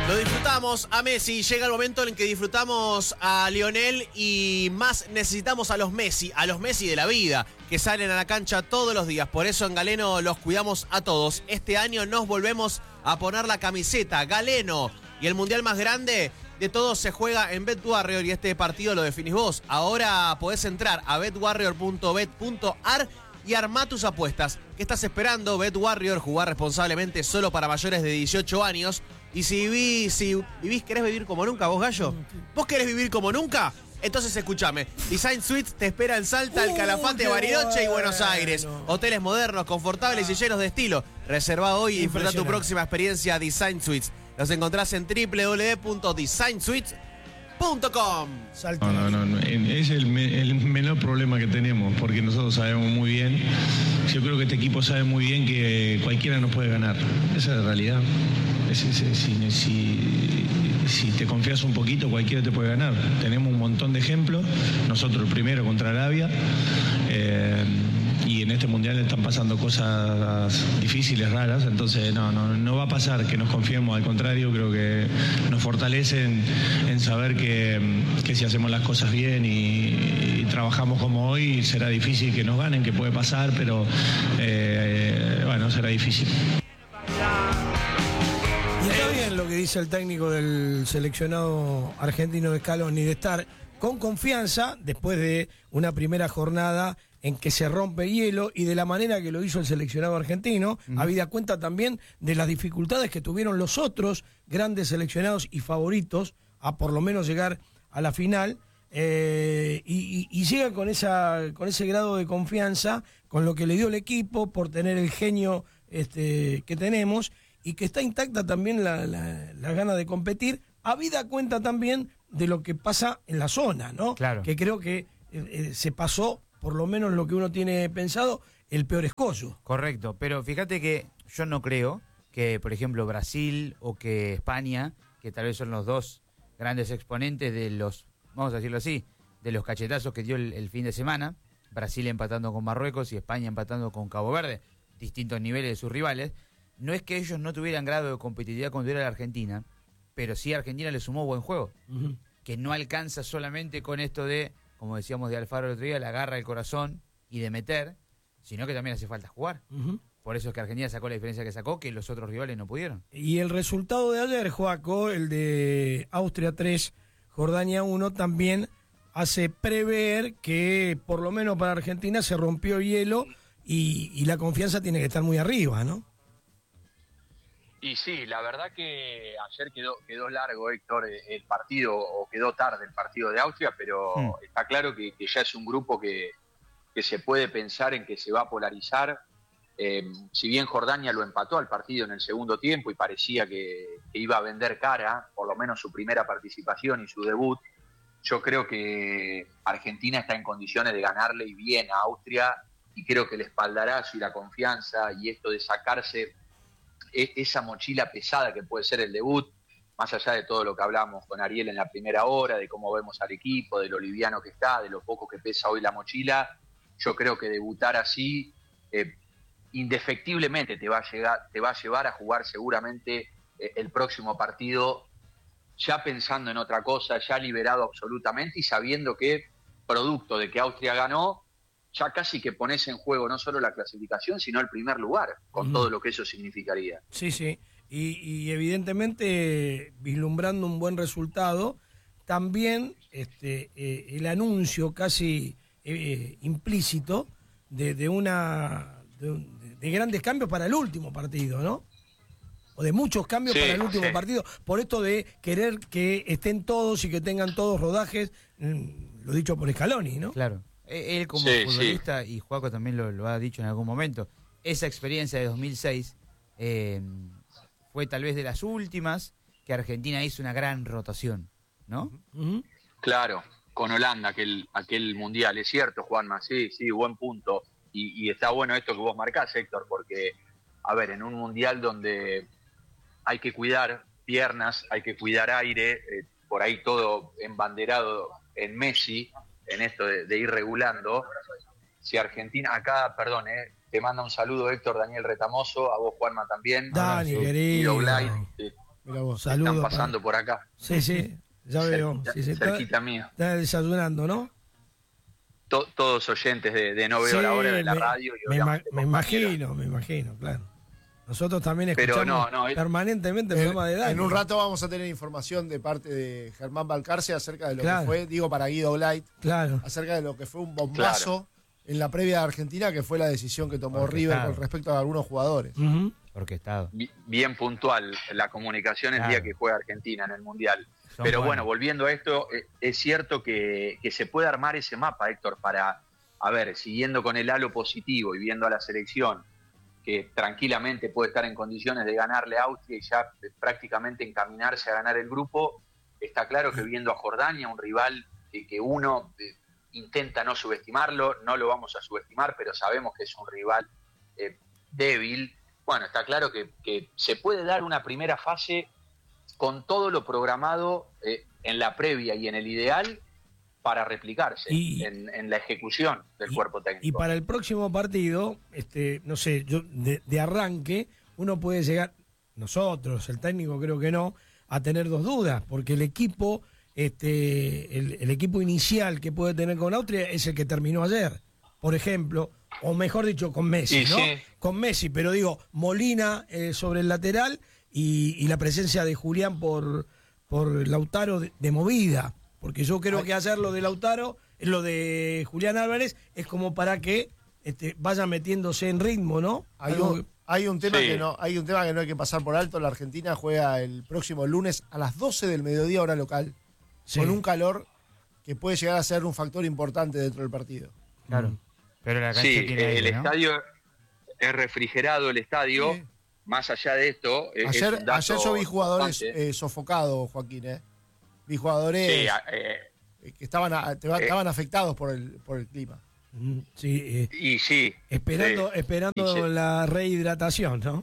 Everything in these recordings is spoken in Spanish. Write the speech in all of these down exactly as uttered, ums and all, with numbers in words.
Lo disfrutamos a Messi, llega el momento en que disfrutamos a Lionel y más necesitamos a los Messi, a los Messi de la vida, que salen a la cancha todos los días. Por eso en Galeno los cuidamos a todos. Este año nos volvemos a poner la camiseta Galeno y el mundial más grande de todos se juega en BetWarrior y este partido lo definís vos. Ahora podés entrar a bet warrior punto bet punto a r y armá tus apuestas. ¿Qué estás esperando? BetWarrior, jugar responsablemente solo para mayores de dieciocho años. Y si vivís, si vivís, ¿querés vivir como nunca vos, Gallo? ¿Vos querés vivir como nunca? Entonces escúchame, Design Suites te espera en Salta, El Calafate, uh, Bariloche bueno. y Buenos Aires. Hoteles modernos, confortables ah. y llenos de estilo. Reserva hoy y disfruta tu próxima experiencia Design Suites. Los encontrás en doble u doble u doble u punto design suites punto com. No, no, no, no, es el, me, el menor problema que tenemos, porque nosotros sabemos muy bien, yo creo que este equipo sabe muy bien que cualquiera nos puede ganar. Esa es la realidad. Es, es, es, si, si, si te confías un poquito, cualquiera te puede ganar. Tenemos un montón de ejemplos, nosotros el primero contra Arabia, eh, y en este mundial están pasando cosas difíciles, raras, entonces no, no, no va a pasar que nos confiemos, al contrario, creo que nos fortalece en, en saber que, que si hacemos las cosas bien y, y trabajamos como hoy, será difícil que nos ganen, que puede pasar, pero eh, bueno, será difícil. Y está bien lo que dice el técnico del seleccionado argentino de Scaloni, de estar con confianza después de una primera jornada en que se rompe hielo y de la manera que lo hizo el seleccionado argentino, uh-huh. habida cuenta también de las dificultades que tuvieron los otros grandes seleccionados y favoritos a por lo menos llegar a la final, eh, y, y, y llega con esa con ese grado de confianza, con lo que le dio el equipo, por tener el genio este, que tenemos, y que está intacta también la, la, la gana de competir, habida cuenta también de lo que pasa en la zona, ¿no? Claro. Que creo que eh, eh, se pasó, por lo menos lo que uno tiene pensado, el peor escollo. Correcto, pero fíjate que yo no creo que, por ejemplo, Brasil o que España, que tal vez son los dos grandes exponentes de los, vamos a decirlo así, de los cachetazos que dio el, el fin de semana, Brasil empatando con Marruecos y España empatando con Cabo Verde, distintos niveles de sus rivales, no es que ellos no tuvieran grado de competitividad cuando era la Argentina, pero sí Argentina le sumó buen juego, uh-huh. que no alcanza solamente con esto de, como decíamos de Alfaro el otro día, la garra, el corazón y de meter, sino que también hace falta jugar. Uh-huh. Por eso es que Argentina sacó la diferencia que sacó, que los otros rivales no pudieron. Y el resultado de ayer, Joaco, el de Austria tres, Jordania uno, también hace prever que por lo menos para Argentina se rompió hielo y, y la confianza tiene que estar muy arriba, ¿no? Y sí, la verdad que ayer quedó quedó largo, Héctor, el partido, o quedó tarde el partido de Austria, pero mm. está claro que, que ya es un grupo que, que se puede pensar en que se va a polarizar. Eh, si bien Jordania lo empató al partido en el segundo tiempo y parecía que, que iba a vender cara, por lo menos su primera participación y su debut, yo creo que Argentina está en condiciones de ganarle y bien a Austria, y creo que el espaldarazo y la confianza y esto de sacarse esa mochila pesada que puede ser el debut, más allá de todo lo que hablamos con Ariel en la primera hora, de cómo vemos al equipo, de lo liviano que está, de lo poco que pesa hoy la mochila, yo creo que debutar así eh, indefectiblemente te va a llegar, te va a llevar a jugar seguramente eh, el próximo partido ya pensando en otra cosa, ya liberado absolutamente y sabiendo que, producto de que Austria ganó, ya casi que pones en juego no solo la clasificación, sino el primer lugar, con uh-huh. todo lo que eso significaría. Sí, sí, y, y evidentemente vislumbrando un buen resultado, también este eh, el anuncio casi eh, implícito de, de una de, de grandes cambios para el último partido, ¿no? O de muchos cambios sí, para el último sí. partido, por esto de querer que estén todos y que tengan todos rodajes, mm, lo dicho por Scaloni, ¿no? Claro. Él como sí, futbolista, sí. y Juaco también lo, lo ha dicho en algún momento, esa experiencia de dos mil seis eh, fue tal vez de las últimas que Argentina hizo una gran rotación, ¿no? Uh-huh. Claro, con Holanda, aquel, aquel mundial, es cierto, Juanma, sí, sí, buen punto. Y, y está bueno esto que vos marcás, Héctor, porque, a ver, en un mundial donde hay que cuidar piernas, hay que cuidar aire, eh, por ahí todo embanderado en Messi, en esto de, de ir regulando, si Argentina, acá, perdón, eh, te manda un saludo Héctor, Daniel Retamoso, a vos Juanma también, Dani, querido. Blay, te, Mira vos, Están saludos. pasando por acá. Sí, sí, ya veo. Cerquita, Sí, sí, está, cerquita mío. está desayunando, ¿no? To- todos oyentes de, de No Veo Sí, la Hora de la me, radio. Y me, ima- obviamente me compañeros. imagino, me imagino, claro. Nosotros también Pero escuchamos no, no, es- permanentemente el En, programa de Dani. en un rato vamos a tener información de parte de Germán Balcarce acerca de lo Claro. que fue, digo para Guido Light, Claro. acerca de lo que fue un bombazo en la previa de Argentina, que fue la decisión que tomó River Orquestado. con respecto a algunos jugadores. Ujú. Orquestado. Bi- bien puntual la comunicación el Claro. día que juega Argentina en el Mundial. Son Pero buenos. bueno, volviendo a esto, eh, es cierto que, que se puede armar ese mapa, Héctor, para, a ver, siguiendo con el halo positivo y viendo a la selección, que tranquilamente puede estar en condiciones de ganarle a Austria y ya eh, prácticamente encaminarse a ganar el grupo, está claro que viendo a Jordania, un rival que, que uno eh, intenta no subestimarlo, no lo vamos a subestimar, pero sabemos que es un rival eh, débil. Bueno, está claro que, que se puede dar una primera fase con todo lo programado eh, en la previa y en el ideal para replicarse Y- en, en la ejecución del y- cuerpo técnico. Y para el próximo partido, este, no sé, yo de, de arranque, uno puede llegar, nosotros, el técnico creo que no, a tener dos dudas, porque el equipo, este, el, el equipo inicial que puede tener con Austria es el que terminó ayer, por ejemplo, o mejor dicho, con Messi, Y ¿no? sí. Con Messi, pero digo, Molina eh, sobre el lateral y, y la presencia de Julián por, por Lautaro de, de movida, porque yo creo que hacer lo de Lautaro, lo de Julián Álvarez, es como para que este, vaya metiéndose en ritmo, ¿no? Hay Algo un, hay un tema Sí. que no, hay un tema que no hay que pasar por alto. La Argentina juega el próximo lunes a las doce del mediodía hora local, Sí. con un calor que puede llegar a ser un factor importante dentro del partido. Claro. Pero la cancha Sí, tiene eh, el aire, ¿no? estadio es refrigerado, el estadio. Sí. Más allá de esto, eh, es Ayer, un dato ayer yo vi jugadores importante. eh, sofocados, Joaquín, ¿eh? Vi jugadores Sí, a- eh, eh, que estaban, a- te- estaban afectados por el, por el clima. Mm, sí, eh, y sí. esperando, sí. esperando Y se- la rehidratación, ¿no?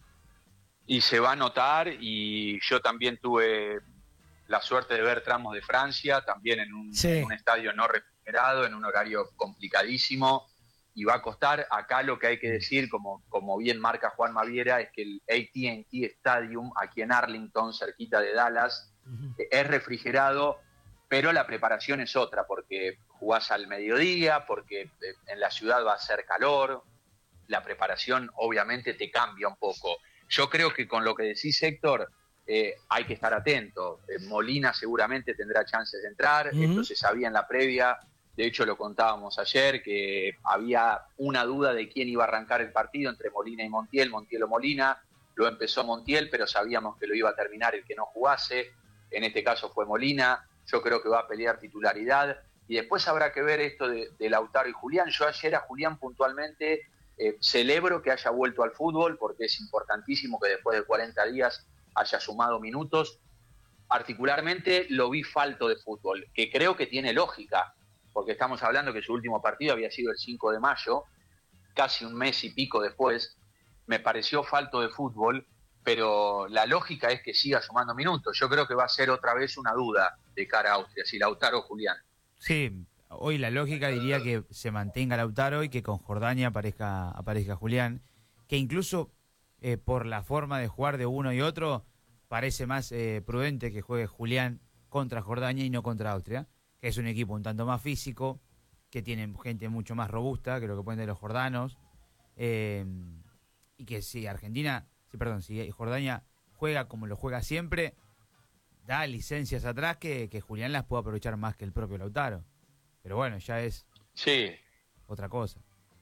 y se va a notar, y yo también tuve la suerte de ver tramos de Francia, también en un, Sí. en un estadio no refrigerado, en un horario complicadísimo, y va a costar. Acá lo que hay que decir, como, como bien marca Juan Maviera, es que el A T and T Stadium, aquí en Arlington, cerquita de Dallas, eh, es refrigerado, pero la preparación es otra, porque jugás al mediodía, porque eh, en la ciudad va a hacer calor, la preparación obviamente te cambia un poco. Yo creo que con lo que decís, Héctor, eh, hay que estar atento. Eh, Molina seguramente tendrá chances de entrar, Ujú. esto se sabía en la previa, de hecho lo contábamos ayer, que había una duda de quién iba a arrancar el partido entre Molina y Montiel, Montiel o Molina, lo empezó Montiel, pero sabíamos que lo iba a terminar el que no jugase, en este caso fue Molina, yo creo que va a pelear titularidad, y después habrá que ver esto de, de Lautaro y Julián. Yo ayer a Julián puntualmente eh, celebro que haya vuelto al fútbol, porque es importantísimo que después de cuarenta días haya sumado minutos. Particularmente lo vi falto de fútbol, que creo que tiene lógica, porque estamos hablando que su último partido había sido el cinco de mayo, casi un mes y pico después. Me pareció falto de fútbol, pero la lógica es que siga sumando minutos. Yo creo que va a ser otra vez una duda de cara a Austria, si Lautaro o Julián. Sí, hoy la lógica diría que se mantenga Lautaro y que con Jordania aparezca, aparezca Julián, que incluso eh, por la forma de jugar de uno y otro, parece más eh, prudente que juegue Julián contra Jordania y no contra Austria, que es un equipo un tanto más físico, que tiene gente mucho más robusta que lo que pueden tener los jordanos, eh, y que si Argentina, sí, perdón, si Jordania juega como lo juega siempre, da licencias atrás que, que Julián las puede aprovechar más que el propio Lautaro. Pero bueno, ya es Sí, otra cosa.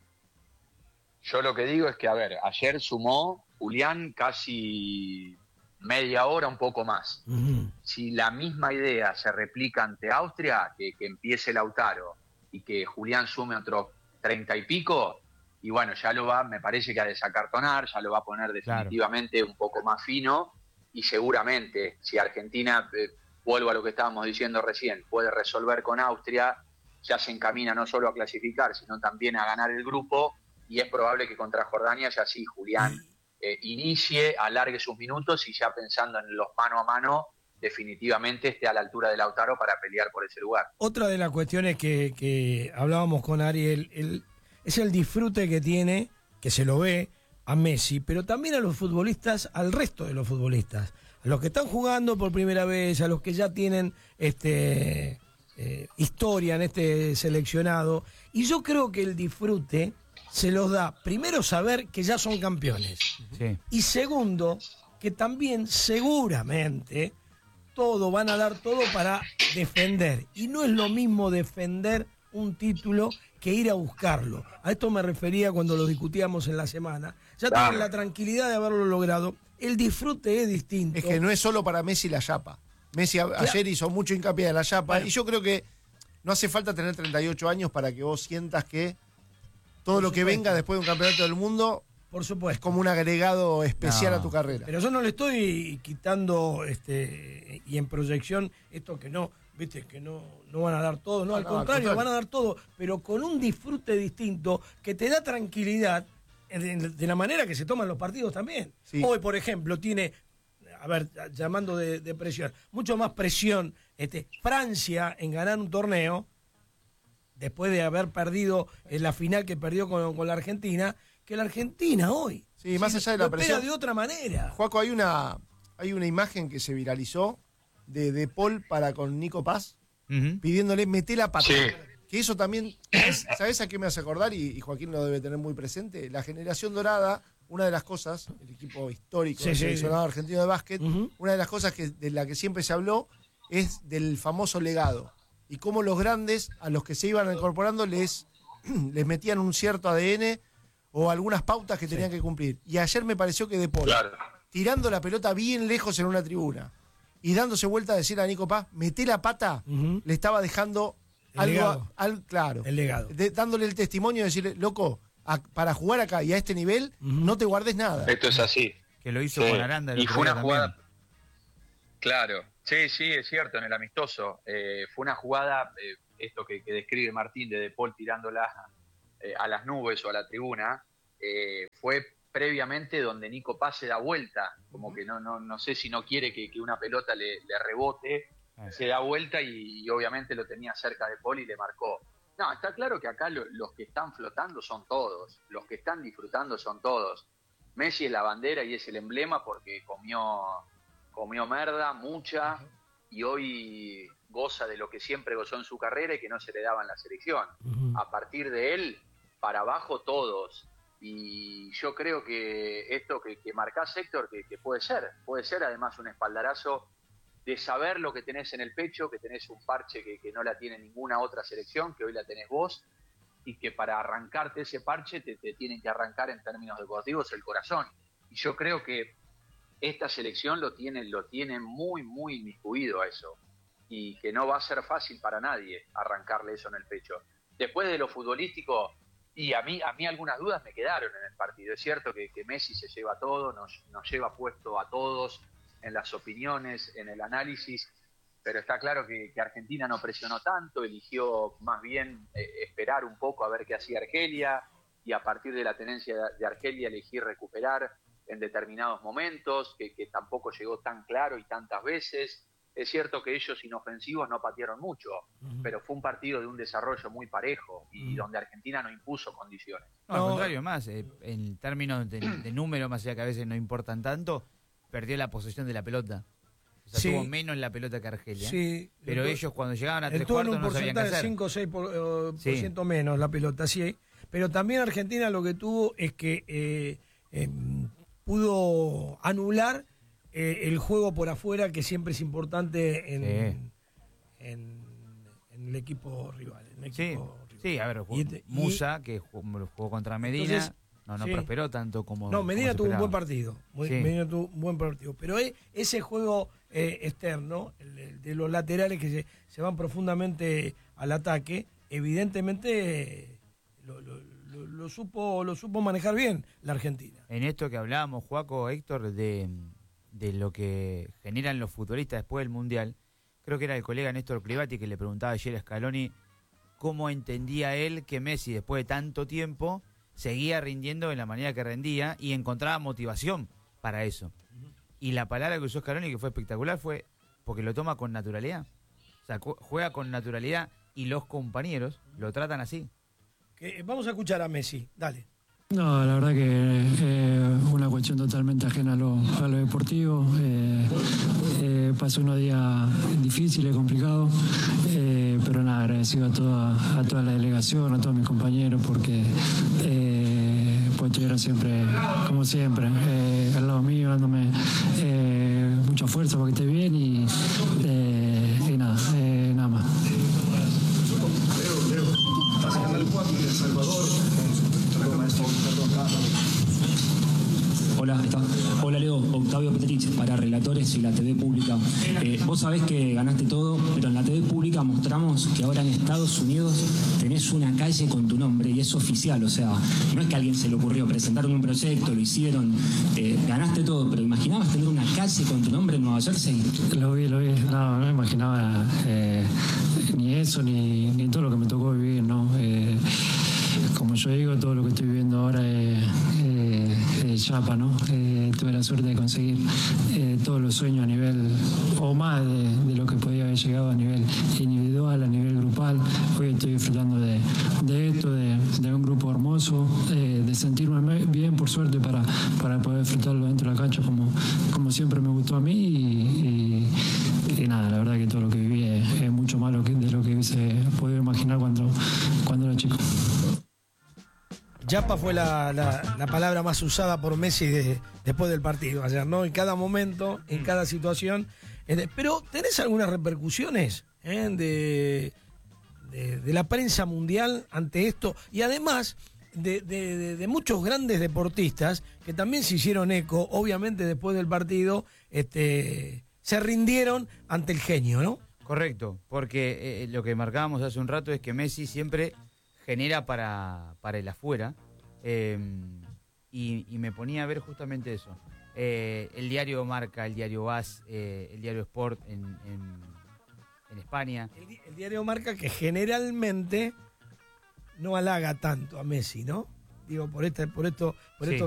yo lo que digo es que, a ver, ayer sumó Julián casi media hora, un poco más. Ujú. Si la misma idea se replica ante Austria, que, que empiece Lautaro y que Julián sume otros treinta y pico, y bueno, ya lo va, me parece que a desacartonar, ya lo va a poner definitivamente un poco más fino, y seguramente si Argentina, eh, vuelvo a lo que estábamos diciendo recién, puede resolver con Austria, ya se encamina no solo a clasificar, sino también a ganar el grupo, y es probable que contra Jordania ya sí Julián eh, inicie, alargue sus minutos, y ya pensando en los mano a mano, definitivamente esté a la altura de Lautaro para pelear por ese lugar. Otra de las cuestiones que, que hablábamos con Ariel el, es el disfrute que tiene, que se lo ve a Messi, pero también a los futbolistas, al resto de los futbolistas. A los que están jugando por primera vez, a los que ya tienen este eh, historia en este seleccionado. Y yo creo que el disfrute se los da, primero, saber que ya son campeones. Sí. Y segundo, que también seguramente todo, van a dar todo para defender. Y no es lo mismo defender un título que ir a buscarlo. A esto me refería cuando lo discutíamos en la semana. Ya Claro. tienen la tranquilidad de haberlo logrado. El disfrute es distinto. Es que no es solo para Messi la chapa. Messi a- ayer hizo mucho hincapié en la chapa. Bueno. Y yo creo que no hace falta tener treinta y ocho años para que vos sientas que todo Por lo que supuesto. venga después de un campeonato del mundo Por es supuesto. como un agregado especial No. a tu carrera. Pero yo no le estoy quitando este y en proyección esto que no, viste, que no, no van a dar todo, no, No, al, no, al contrario, contrario. van a dar todo, pero con un disfrute distinto que te da tranquilidad de, de la manera que se toman los partidos también. Sí. Hoy, por ejemplo, tiene, a ver, llamando de, de presión, mucho más presión este, Francia en ganar un torneo, después de haber perdido en la final que perdió con, con la Argentina, que la Argentina hoy. Sí, más allá de la lo espera presión. de otra manera. Juaco, hay una, hay una imagen que se viralizó de De Paul para con Nico Paz, Ujú. pidiéndole meté la pata. Sí. Que eso también, ¿sabes, ¿sabes a qué me hace acordar? Y, y Joaquín lo debe tener muy presente. La generación dorada, una de las cosas, el equipo histórico Sí, del sí, seleccionado argentino de básquet, Ujú. una de las cosas que, de la que siempre se habló es del famoso legado. Y cómo los grandes, a los que se iban incorporando, les, les metían un cierto A D N o algunas pautas que tenían que cumplir. Y ayer me pareció que De Paul, Claro. tirando la pelota bien lejos en una tribuna y dándose vuelta a decir a Nico Paz, meté la pata, Ujú. le estaba dejando El algo, legado. al, claro, El legado. de- dándole el testimonio de decirle, loco, a- para jugar acá y a este nivel, Ujú. no te guardes nada. Esto es así. Que lo hizo Sí. con Aranda. el Y otro fue día una también. jugada. Claro, sí, sí, es cierto, en el amistoso. Eh, fue una jugada, eh, esto que, que describe Martín, de De Paul tirándola eh, a las nubes o a la tribuna, eh, fue previamente donde Nico Paz se da vuelta, como que no, no, no sé si no quiere que, que una pelota le, le rebote, Ah. se da vuelta y, y obviamente lo tenía cerca de Paul y le marcó. No, está claro que acá lo- los que están flotando son todos, los que están disfrutando son todos. Messi es la bandera y es el emblema porque comió, comió merda, mucha, y hoy goza de lo que siempre gozó en su carrera y que no se le daba en la selección. Ujú. A partir de él, para abajo todos. Y yo creo que esto que, que marcás, Héctor, que, que puede ser, puede ser además un espaldarazo de saber lo que tenés en el pecho, que tenés un parche que, que no la tiene ninguna otra selección, que hoy la tenés vos, y que para arrancarte ese parche te, te tienen que arrancar en términos deportivos el corazón. Y yo creo que esta selección lo tiene, lo tiene muy, muy inmiscuido a eso, y que no va a ser fácil para nadie arrancarle eso en el pecho. Después de lo futbolístico, y a mí, a mí algunas dudas me quedaron en el partido. Es cierto que, que Messi se lleva todo, nos, nos lleva puesto a todos en las opiniones, en el análisis, pero está claro que, que Argentina no presionó tanto, eligió más bien eh, esperar un poco a ver qué hacía Argelia, y a partir de la tenencia de, de Argelia elegí recuperar en determinados momentos, que, que tampoco llegó tan claro y tantas veces. Es cierto que ellos inofensivos no patearon mucho, Ujú. pero fue un partido de un desarrollo muy parejo y Ujú. donde Argentina no impuso condiciones. No, al No. contrario, más, eh, en términos de, de número, más allá que a veces no importan tanto, perdió la posesión de la pelota. O sea, Sí. tuvo menos la pelota que Argelia. Sí, Pero Estuvo- ellos cuando llegaban a tres estuvo en cuartos un no sabían qué porcentaje de hacer. cinco o seis por, eh, por Sí. ciento menos la pelota, sí. Pero también Argentina lo que tuvo es que eh, eh, pudo anular eh, el juego por afuera, que siempre es importante en, Sí. en, en el equipo rival. en el Sí, equipo rival. sí, a ver, jugó- Y este- y- Musa, que jugó, jugó contra Medina, Entonces, no, no sí. prosperó tanto como. No, como Medina se tuvo un esperaba. buen partido. Muy- Sí. Medina tuvo un buen partido. Pero e- ese juego eh, externo, el, el de los laterales que se, se van profundamente al ataque, evidentemente eh, lo, lo- lo- lo supo, lo supo manejar bien la Argentina. En esto que hablábamos, Juaco, Héctor, de, de lo que generan los futbolistas después del Mundial, creo que era el colega Néstor Privati que le preguntaba ayer a Scaloni cómo entendía él que Messi, después de tanto tiempo, seguía rindiendo de la manera que rendía y encontraba motivación para eso. Y la palabra que usó Scaloni, que fue espectacular, fue porque lo toma con naturalidad. O sea, cu- juega con naturalidad y los compañeros lo tratan así. Que, vamos a escuchar a Messi, dale. No, la verdad que eh, una cuestión totalmente ajena a lo, a lo deportivo. Eh, eh, pasó unos días difíciles, complicados, eh, pero nada, agradecido a toda, a toda la delegación, a todos mis compañeros, porque eh, pues estuvieron siempre, como siempre, eh, al lado mío, dándome eh, mucha fuerza para que esté bien y, eh, y nada, eh, nada más. Hola, está. Hola Leo, Octavio Petrich para Relatores y la T V Pública. Eh, vos sabés que ganaste todo, pero en la T V Pública mostramos que ahora en Estados Unidos tenés una calle con tu nombre y es oficial, o sea, no es que a alguien se le ocurrió, presentaron un proyecto, lo hicieron, eh, ganaste todo, pero ¿imaginabas tener una calle con tu nombre en Nueva Jersey? Lo vi, lo vi, no, no me imaginaba eh, ni eso, ni, ni todo lo que me tocó vivir, ¿no? Eh, como yo digo, todo lo que estoy viviendo ahora es, eh, es chapa, ¿no? Eh, tuve la suerte de conseguir eh, todos los sueños a nivel, o más de, de lo que podía haber llegado a nivel individual, a nivel grupal. Hoy estoy disfrutando de, de esto, de, de un grupo hermoso, eh, de sentirme bien, por suerte, para, para poder disfrutarlo dentro de la cancha como, como siempre me gustó a mí y, y, y nada, la verdad que todo lo que viví es, es mucho más lo que, de lo que hubiese podido imaginar cuando, cuando era chico. Chapa fue la, la, la palabra más usada por Messi de, después del partido ayer, ¿no? En cada momento, en cada situación. Eh, pero, ¿tenés algunas repercusiones eh, de, de, de la prensa mundial ante esto? Y además, de, de, de, de muchos grandes deportistas que también se hicieron eco, obviamente después del partido, este, se rindieron ante el genio, ¿no? Correcto, porque eh, lo que marcábamos hace un rato es que Messi siempre genera para, para el afuera, eh, y, y me ponía a ver justamente eso. Eh, el diario Marca, el diario AS, eh, el diario Sport en, en, en España. El, el diario Marca, que generalmente no halaga tanto a Messi, ¿no? Digo, por, este, por esto... Por Sí. esto